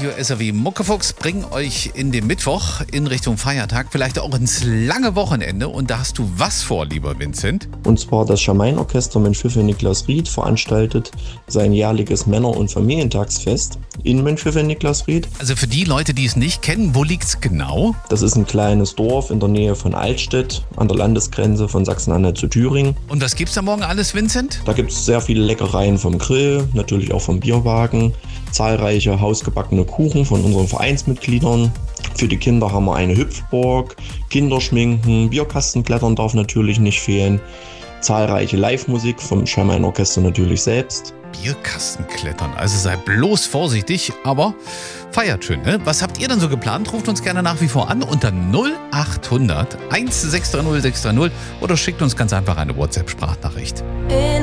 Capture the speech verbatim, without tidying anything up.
Radio S R W Muckefuchs bringen euch in den Mittwoch in Richtung Feiertag, vielleicht auch ins lange Wochenende. Und da hast du was vor, lieber Vincent? Und zwar das Scharmein-Orchester Mönchhütte-Niklasried veranstaltet sein jährliches Männer- und Familientagsfest in Mönchhütte-Niklasried. Also für die Leute, die es nicht kennen, wo liegt's genau? Das ist ein kleines Dorf in der Nähe von Altstedt, an der Landesgrenze von Sachsen-Anhalt zu Thüringen. Und was gibt's da morgen alles, Vincent? Da gibt es sehr viele Leckereien vom Grill, natürlich auch vom Bierwagen, zahlreiche hausgebackene Kuchen von unseren Vereinsmitgliedern. Für die Kinder haben wir eine Hüpfburg, Kinderschminken, Bierkastenklettern darf natürlich nicht fehlen, zahlreiche Live-Musik vom Scharmein-Orchester natürlich selbst. Bierkastenklettern, also sei bloß vorsichtig, aber feiert schön, ne? Was habt ihr denn so geplant? Ruft uns gerne nach wie vor an unter null acht hundert eins sechs drei null sechs drei null oder schickt uns ganz einfach eine WhatsApp-Sprachnachricht.